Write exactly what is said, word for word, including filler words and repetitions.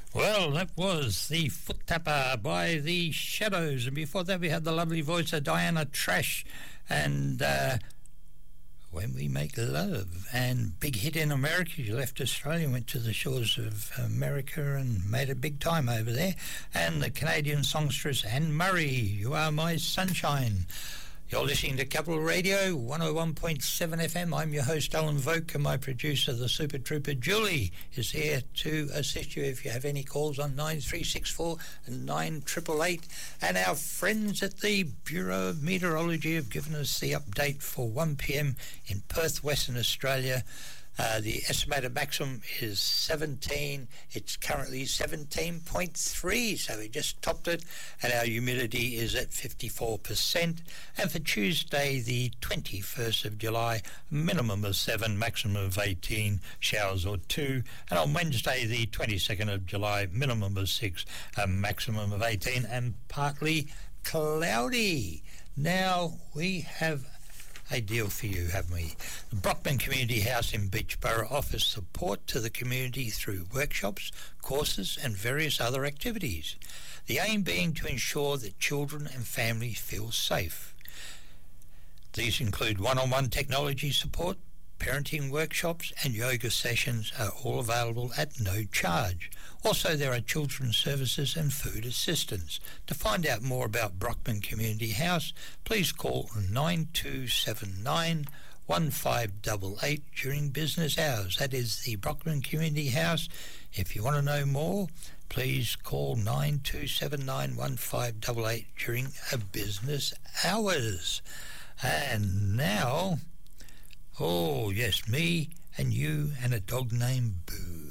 Well, that was the Foot Tapper by the Shadows, and before that we had the lovely voice of Diana Trash and uh, When We Make Love, and big hit in America. She left Australia, went to the shores of America and made a big time over there. And the Canadian songstress Anne Murray, You Are My Sunshine. You're listening to Capital Radio, one oh one point seven F M. I'm your host, Alan Voke, and my producer, the Super Trooper, Julie, is here to assist you if you have any calls on nine three six four and nine eight eight eight. And our friends at the Bureau of Meteorology have given us the update for one p m in Perth, Western Australia. Uh, the estimated maximum is seventeen. It's currently seventeen point three, so we just topped it, and our humidity is at fifty-four percent. And for Tuesday, the twenty-first of July, minimum of seven, maximum of eighteen, showers or two. And on Wednesday, the twenty-second of July, minimum of six, a maximum of eighteen, and partly cloudy. Now, we have a deal for you, haven't we? The Brockman Community House in Beachborough offers support to the community through workshops, courses and various other activities. The aim being to ensure that children and families feel safe. These include one-on-one technology support, parenting workshops and yoga sessions are all available at no charge. Also, there are children's services and food assistance. To find out more about Brockman Community House, please call nine two seven nine, one five eight eight during business hours. That is the Brockman Community House. If you want to know more, please call nine two seven nine, one five eight eight during a business hours. And now, oh yes, me and you and a dog named Boo.